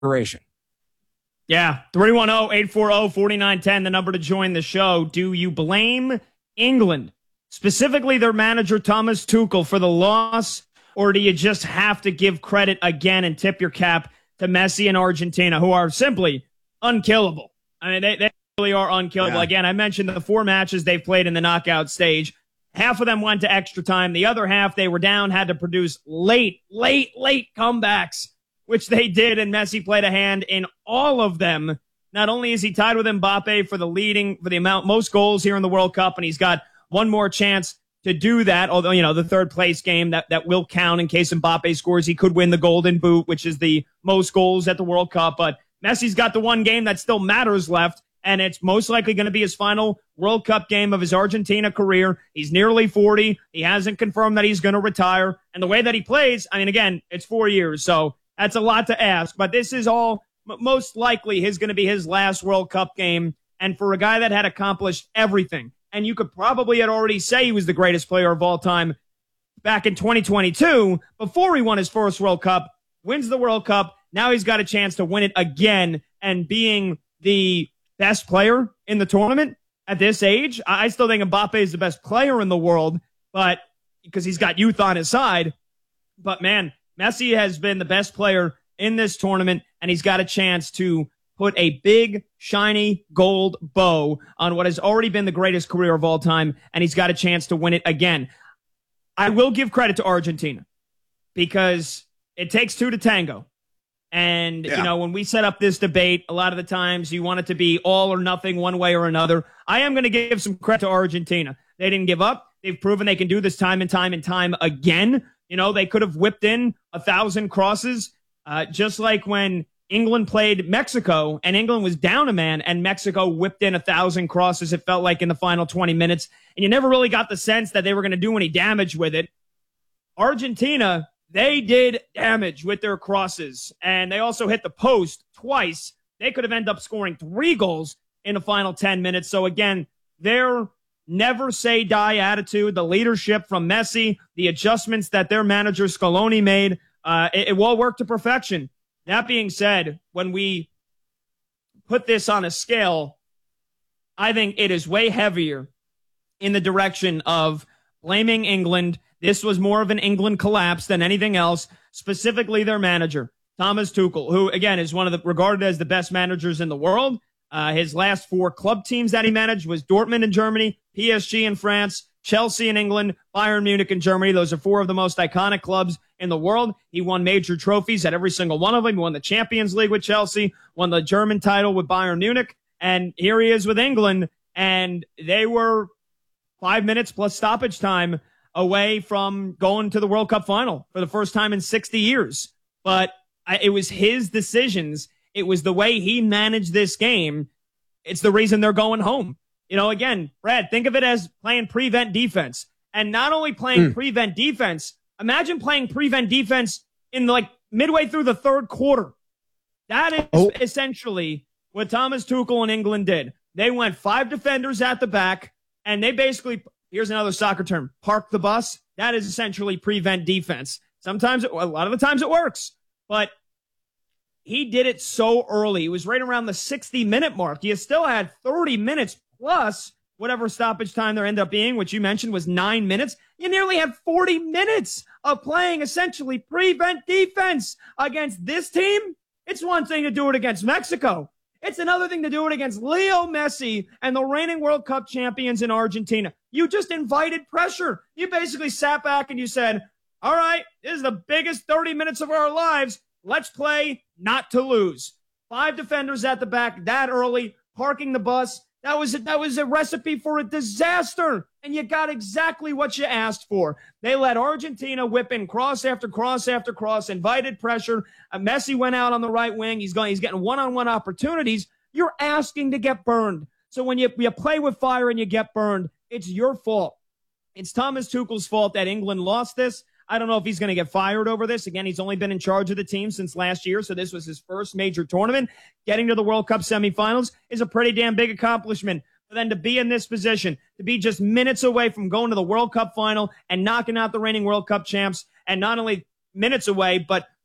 duration. Yeah, 310-840-4910, the number to join the show. Do you blame England, specifically their manager Thomas Tuchel, for the loss, or do you just have to give credit again and tip your cap to Messi and Argentina, who are simply unkillable? I mean, they really are unkillable. Yeah. Again, I mentioned the 4 matches they've played in the knockout stage. Half of them went to extra time. The other half, they were down, had to produce late comebacks, which they did, and Messi played a hand in all of them. Not only is he tied with Mbappe for the most goals here in the World Cup, and he's got one more chance to do that, although, the third place game that will count in case Mbappe scores. He could win the Golden Boot, which is the most goals at the World Cup, but Messi's got the one game that still matters left, and it's most likely going to be his final World Cup game of his Argentina career. He's nearly 40. He hasn't confirmed that he's going to retire, and the way that he plays, I mean, again, it's 4 years, so that's a lot to ask, but this is all most likely going to be his last World Cup game. And for a guy that had accomplished everything, and you could probably already say he was the greatest player of all time back in 2022, before he won his first World Cup, wins the World Cup. Now he's got a chance to win it again, and being the best player in the tournament at this age. I still think Mbappe is the best player in the world, but because he's got youth on his side. But man, Messi has been the best player in this tournament, and he's got a chance to put a big, shiny gold bow on what has already been the greatest career of all time, and he's got a chance to win it again. I will give credit to Argentina because it takes 2 to tango. And, when we set up this debate, a lot of the times you want it to be all or nothing one way or another. I am going to give some credit to Argentina. They didn't give up. They've proven they can do this time and time and time again. They could have whipped in 1,000 crosses, just like when England played Mexico and England was down a man and Mexico whipped in 1,000 crosses, it felt like, in the final 20 minutes. And you never really got the sense that they were going to do any damage with it. Argentina, they did damage with their crosses, and they also hit the post twice. They could have ended up scoring 3 goals in the final 10 minutes. So again, their never say die attitude, the leadership from Messi, the adjustments that their manager Scaloni made, it will work to perfection. That being said, when we put this on a scale, I think it is way heavier in the direction of blaming England. This was more of an England collapse than anything else, specifically their manager, Thomas Tuchel, who, again, is regarded as the best managers in the world. His last 4 club teams that he managed was Dortmund in Germany, PSG in France, Chelsea in England, Bayern Munich in Germany. Those are 4 of the most iconic clubs in the world. He won major trophies at every single one of them. He won the Champions League with Chelsea, won the German title with Bayern Munich, and here he is with England, and they were 5 minutes plus stoppage time away from going to the World Cup final for the first time in 60 years. But it was his decisions. It was the way he managed this game. It's the reason they're going home. Again, Brad, think of it as playing prevent defense. And not only playing prevent defense, imagine playing prevent defense in midway through the third quarter. That is essentially what Thomas Tuchel and England did. They went 5 defenders at the back, and they basically, here's another soccer term, park the bus. That is essentially prevent defense. A lot of the times it works, but he did it so early. It was right around the 60-minute mark. You still had 30 minutes plus whatever stoppage time there ended up being, which you mentioned was 9 minutes. You nearly had 40 minutes of playing essentially prevent defense against this team. It's one thing to do it against Mexico. It's another thing to do it against Leo Messi and the reigning World Cup champions in Argentina. You just invited pressure. You basically sat back and you said, all right, this is the biggest 30 minutes of our lives. Let's play not to lose. 5 defenders at the back that early, parking the bus. That was a recipe for a disaster, and you got exactly what you asked for. They let Argentina whip in cross after cross after cross, invited pressure. Messi went out on the right wing. He's getting one-on-one opportunities. You're asking to get burned. So when you play with fire and you get burned, it's your fault. It's Thomas Tuchel's fault that England lost this. I don't know if he's going to get fired over this. Again, he's only been in charge of the team since last year, so this was his first major tournament. Getting to the World Cup semifinals is a pretty damn big accomplishment. For them to be in this position, to be just minutes away from going to the World Cup final and knocking out the reigning World Cup champs, and not only minutes away, but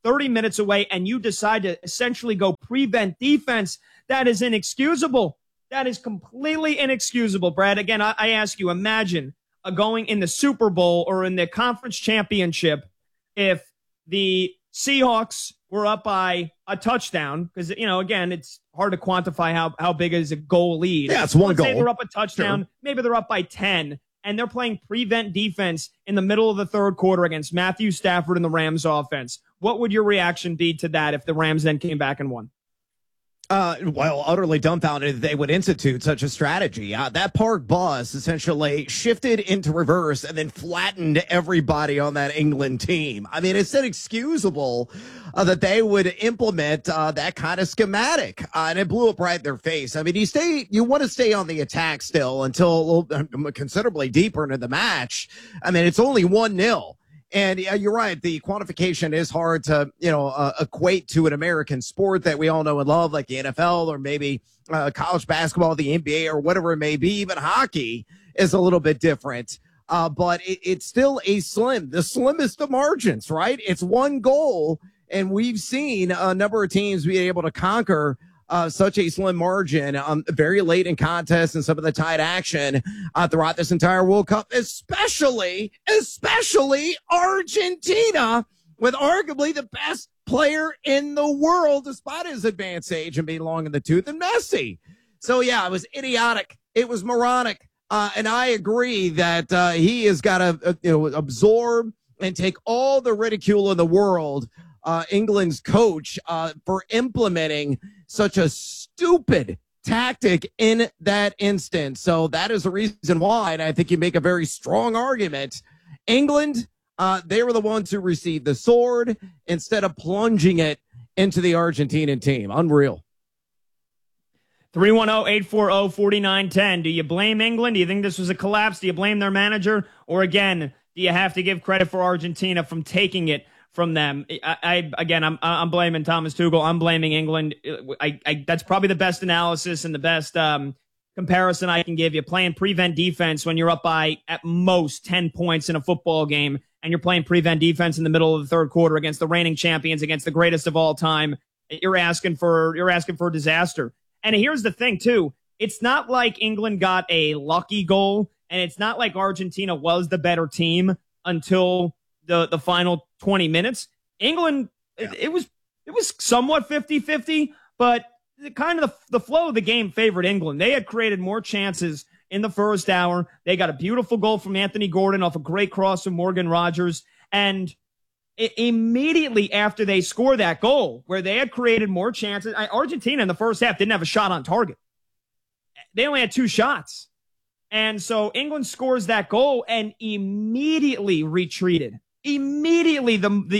30 minutes away, and you decide to essentially go prevent defense. That is inexcusable. That is completely inexcusable, Brad. Again, I ask you, imagine going in the Super Bowl or in the conference championship if the Seahawks were up by a touchdown, because, again, it's hard to quantify how big is a goal lead. Yeah, it's one Let's goal. say they're up a touchdown. Sure. Maybe they're up by 10, and they're playing prevent defense in the middle of the third quarter against Matthew Stafford and the Rams offense. What would your reaction be to that if the Rams then came back and won? Well, utterly dumbfounded they would institute such a strategy. That park bus essentially shifted into reverse and then flattened everybody on that England team. I mean, it's inexcusable that they would implement that kind of schematic, and it blew up right in their face. I mean, you want to stay on the attack still until considerably deeper into the match. I mean, it's only 1-0. And you're right. The quantification is hard to, equate to an American sport that we all know and love, like the NFL or maybe college basketball, the NBA, or whatever it may be. Even hockey is a little bit different. But it's still the slimmest of margins, right? It's one goal. And we've seen a number of teams be able to conquer such a slim margin very late in contests and some of the tight action throughout this entire World Cup, especially Argentina, with arguably the best player in the world despite his advanced age and being long in the tooth, and Messi. So, yeah, it was idiotic. It was moronic. And I agree that he has got to absorb and take all the ridicule in the world, England's coach, for implementing such a stupid tactic in that instance. So that is the reason why, and I think you make a very strong argument. England, they were the ones who received the sword instead of plunging it into the Argentinian team. Unreal. 310-840-4910. Do you blame England? Do you think this was a collapse? Do you blame their manager? Or again, do you have to give credit for Argentina from taking it from them? I'm blaming Thomas Tuchel. I'm blaming England. That's probably the best analysis and the best comparison I can give you. Playing prevent defense when you're up by at most 10 points in a football game, and you're playing prevent defense in the middle of the third quarter against the reigning champions, against the greatest of all time. You're asking for disaster. And here's the thing too. It's not like England got a lucky goal, and it's not like Argentina was the better team until the final 20 minutes. England, yeah. it was somewhat 50-50, but kind of the flow of the game favored England. They had created more chances in the first hour. They got a beautiful goal from Anthony Gordon off a great cross from Morgan Rogers. And immediately after they score that goal, where they had created more chances, Argentina in the first half didn't have a shot on target. They only had 2 shots. And so England scores that goal and immediately retreated. Immediately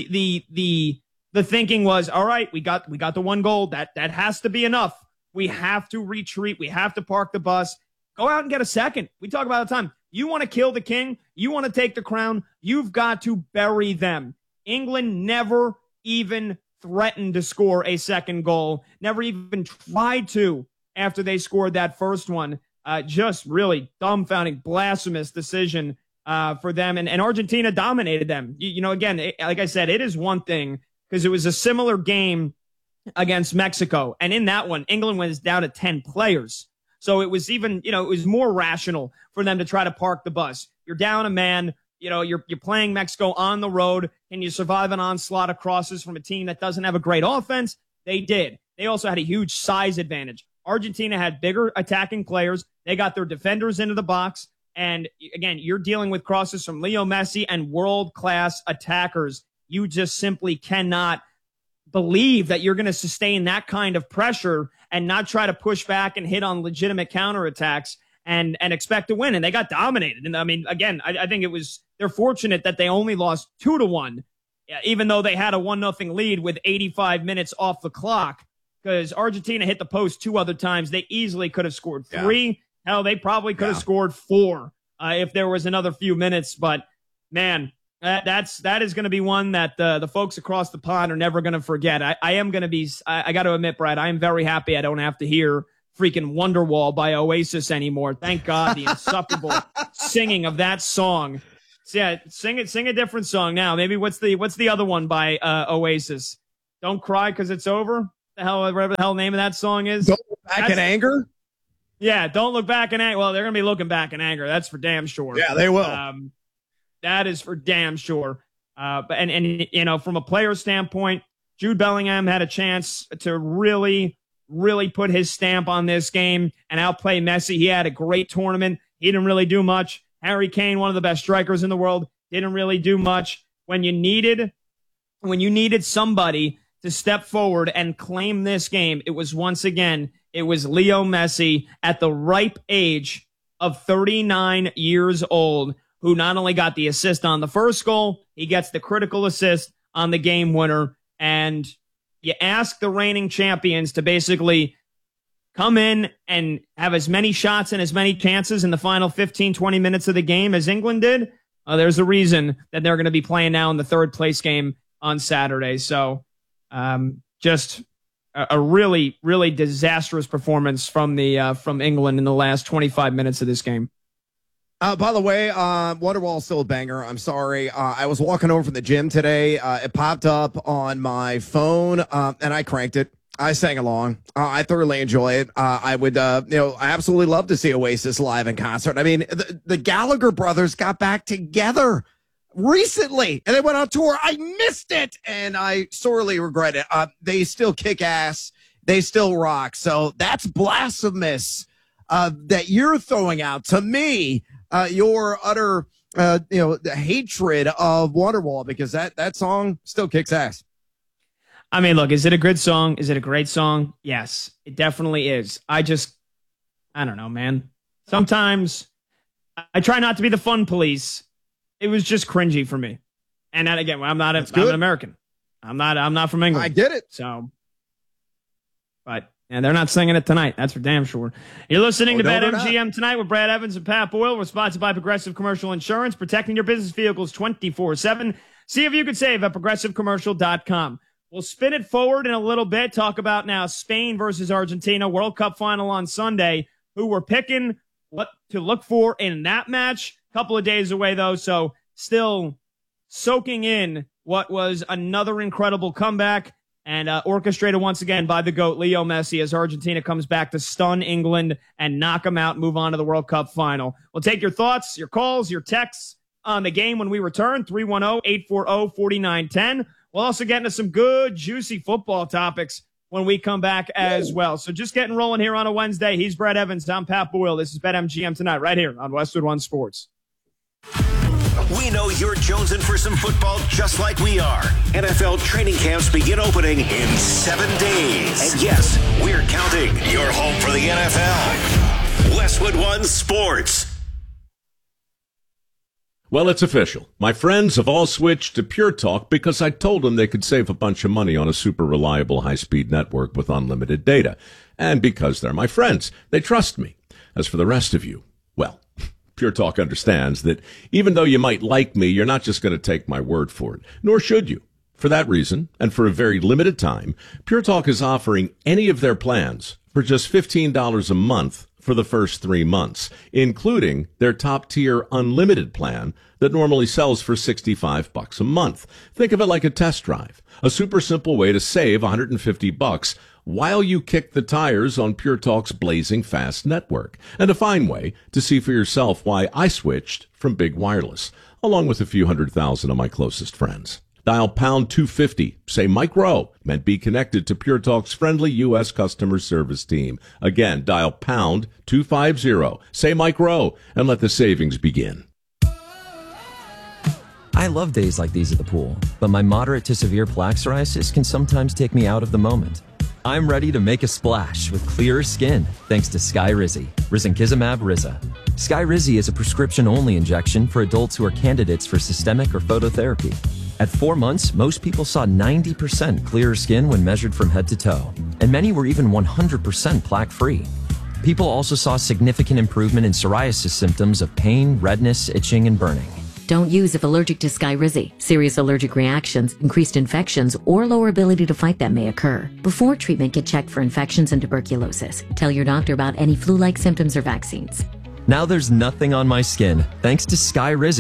the thinking was, all right, we got the 1 goal. That has to be enough. We have to retreat. We have to park the bus. Go out and get a second. We talk about it all the time. You want to kill the king? You want to take the crown? You've got to bury them. England never even threatened to score a second goal. Never even tried to after they scored that first one. Just really dumbfounding, blasphemous decision for them. And Argentina dominated them. Again, like I said, it is one thing because it was a similar game against Mexico. And in that one, England was down to 10 players. So it was even, it was more rational for them to try to park the bus. You're down a man. You're playing Mexico on the road. Can you survive an onslaught of crosses from a team that doesn't have a great offense? They did. They also had a huge size advantage. Argentina had bigger attacking players. They got their defenders into the box. And again, you're dealing with crosses from Leo Messi and world-class attackers. You just simply cannot believe that you're going to sustain that kind of pressure and not try to push back and hit on legitimate counterattacks and expect to win. And they got dominated. And I mean, again, I think they're fortunate that they only lost 2-1, even though they had a 1-0 lead with 85 minutes off the clock, because Argentina hit the post 2 other times. They easily could have scored 3. Yeah. Hell, they probably could have scored 4 if there was another few minutes. But man, that is going to be one that the folks across the pond are never going to forget. I got to admit, Brad, I am very happy I don't have to hear freaking Wonderwall by Oasis anymore. Thank God, the insufferable singing of that song So yeah, sing a different song now. Maybe what's the other one by Oasis? Don't Cry Because It's Over. The hell, whatever the hell name of that song is. Don't Look Back in Anger. Yeah, Don't Look Back in Anger. Well, they're gonna be looking back in anger. That's for damn sure. Yeah, they will. That is for damn sure. But from a player standpoint, Jude Bellingham had a chance to really put his stamp on this game and outplay Messi. He had a great tournament. He didn't really do much. Harry Kane, one of the best strikers in the world, didn't really do much. When you needed somebody to step forward and claim this game, it was Leo Messi at the ripe age of 39 years old, who not only got the assist on the first goal, he gets the critical assist on the game winner. And you ask the reigning champions to basically come in and have as many shots and as many chances in the final 15, 20 minutes of the game as England did. There's a reason that they're going to be playing now in the third place game on Saturday. So just a really, really disastrous performance from England in the last 25 minutes of this game. By the way, Wonderwall is still a banger. I'm sorry. I was walking over from the gym today. It popped up on my phone, and I cranked it. I sang along. I thoroughly enjoy it. I would, I absolutely love to see Oasis live in concert. I mean, the Gallagher brothers got back together recently, and they went on tour. I missed it, and I sorely regret it. They still kick ass. They still rock. So that's blasphemous that you're throwing out to me. Your utter, the hatred of Wonderwall, because that song still kicks ass. I mean, look, is it a good song? Is it a great song? Yes, it definitely is. I don't know, man. Sometimes I try not to be the fun police. It was just cringy for me. And then again, I'm an American. I'm not from England. I get it. So, but and they're not singing it tonight. That's for damn sure. You're listening to BetMGM tonight with Brad Evans and Pat Boyle. We're sponsored by Progressive Commercial Insurance, protecting your business vehicles 24/7. See if you could save at progressivecommercial.com. We'll spin it forward in a little bit. Talk about now Spain versus Argentina, World Cup final on Sunday. Who we're picking, what to look for in that match. A couple of days away, though, so still soaking in what was another incredible comeback and orchestrated once again by the GOAT, Leo Messi, as Argentina comes back to stun England and knock them out, move on to the World Cup final. We'll take your thoughts, your calls, your texts on the game when we return, 310-840-4910. We'll also get into some good, juicy football topics when we come back as well. So just getting rolling here on a Wednesday. He's Brad Evans. I'm Pat Boyle. This is BetMGM tonight, right here on Westwood One Sports. We know you're jonesing for some football just like we are. NFL training camps begin opening in 7 days. And yes, we're counting. Your home for the NFL. Westwood One Sports. Well, it's official. My friends have all switched to Pure Talk because I told them they could save a bunch of money on a super reliable high-speed network with unlimited data. And because they're my friends, they trust me. As for the rest of you, well, Pure Talk understands that even though you might like me, you're not just going to take my word for it, nor should you. For that reason, and for a very limited time, Pure Talk is offering any of their plans for just $15 a month for the first 3 months, including their top-tier unlimited plan that normally sells for $65 a month. Think of it like a test drive, a super simple way to save $150 while you kick the tires on Pure Talk's blazing fast network, and a fine way to see for yourself why I switched from Big Wireless, along with a few 100,000 of my closest friends. Dial pound 250, say Mike Rowe, and be connected to Pure Talk's friendly U.S. customer service team. Again, dial pound 250, say Mike Rowe, and let the savings begin. I love days like these at the pool, but my moderate to severe plaque psoriasis can sometimes take me out of the moment. I'm ready to make a splash with clearer skin thanks to Skyrizi, risankizumab Riza. Skyrizi is a prescription-only injection for adults who are candidates for systemic or phototherapy. At 4 months, most people saw 90% clearer skin when measured from head to toe, and many were even 100% plaque-free. People also saw significant improvement in psoriasis symptoms of pain, redness, itching, and burning. Don't use if allergic to Skyrizi. Serious allergic reactions, increased infections, or lower ability to fight them may occur. Before treatment, get checked for infections and tuberculosis. Tell your doctor about any flu-like symptoms or vaccines. Now there's nothing on my skin, thanks to Skyrizi.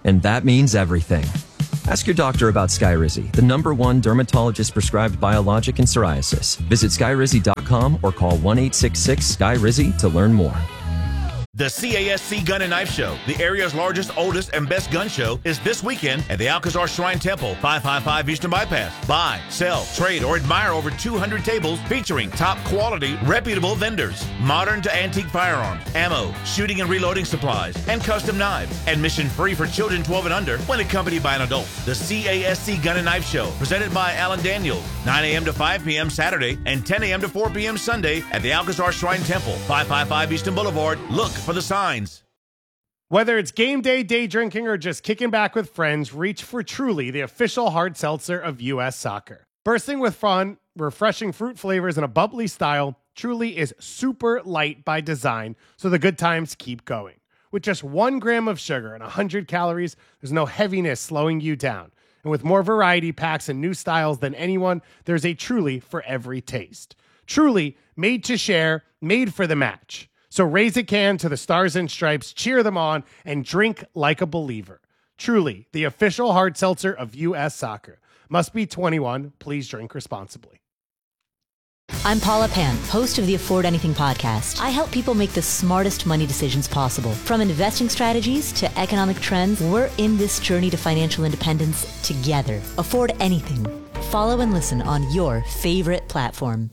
And that means everything. Ask your doctor about Skyrizi, the #1 dermatologist-prescribed biologic in psoriasis. Visit Skyrizi.com or call 1-866-SKY-RIZZI to learn more. The CASC Gun and Knife Show, the area's largest, oldest, and best gun show, is this weekend at the Alcazar Shrine Temple, 555 Eastern Bypass. Buy, sell, trade, or admire over 200 tables featuring top quality, reputable vendors. Modern to antique firearms, ammo, shooting and reloading supplies, and custom knives. Admission free for children 12 and under when accompanied by an adult. The CASC Gun and Knife Show, presented by Alan Daniels, 9 a.m. to 5 p.m. Saturday and 10 a.m. to 4 p.m. Sunday at the Alcazar Shrine Temple, 555 Eastern Boulevard. Look for the signs. Whether it's game day, day drinking, or just kicking back with friends, reach for Truly, the official hard seltzer of U.S. Soccer. Bursting with fun, refreshing fruit flavors, and a bubbly style, Truly is super light by design, so the good times keep going. With just 1 gram of sugar and 100 calories, there's no heaviness slowing you down. And with more variety packs and new styles than anyone, there's a Truly for every taste. Truly, made to share, made for the match. So raise a can to the Stars and Stripes, cheer them on, and drink like a believer. Truly, the official hard seltzer of U.S. Soccer. Must be 21. Please drink responsibly. I'm Paula Pan, host of the Afford Anything podcast. I help people make the smartest money decisions possible. From investing strategies to economic trends, we're in this journey to financial independence together. Afford Anything. Follow and listen on your favorite platform.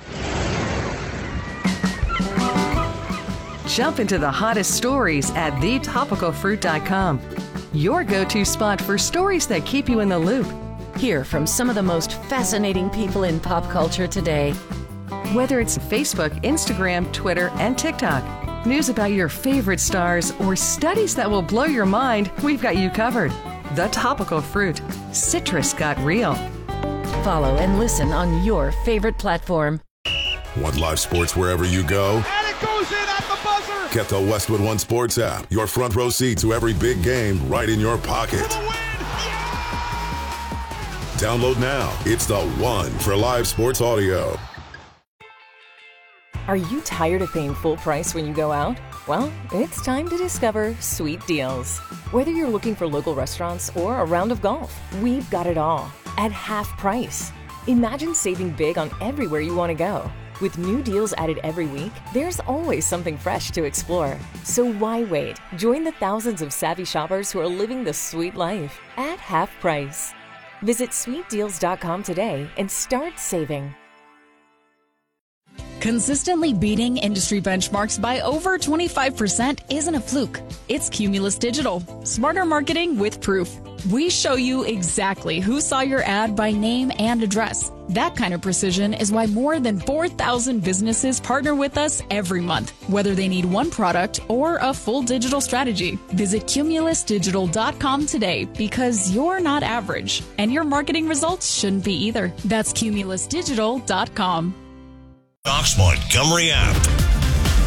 Jump into the hottest stories at thetopicalfruit.com. Your go-to spot for stories that keep you in the loop. Hear from some of the most fascinating people in pop culture today. Whether it's Facebook, Instagram, Twitter, and TikTok, news about your favorite stars, or studies that will blow your mind, we've got you covered. The Topical Fruit. Citrus got real. Follow and listen on your favorite platform. Want live sports wherever you go? And it goes in at the buzzer! Get the Westwood One Sports app. Your front row seat to every big game right in your pocket. Download now. It's the one for live sports audio. Are you tired of paying full price when you go out? Well, it's time to discover Sweet Deals. Whether you're looking for local restaurants or a round of golf, we've got it all at half price. Imagine saving big on everywhere you want to go. With new deals added every week, there's always something fresh to explore. So why wait? Join the thousands of savvy shoppers who are living the sweet life at half price. Visit sweetdeals.com today and start saving. Consistently beating industry benchmarks by over 25% isn't a fluke. It's Cumulus Digital. Smarter marketing with proof. We show you exactly who saw your ad by name and address. That kind of precision is why more than 4,000 businesses partner with us every month, whether they need one product or a full digital strategy. Visit cumulusdigital.com today because you're not average, and your marketing results shouldn't be either. That's cumulusdigital.com. Fox Montgomery app.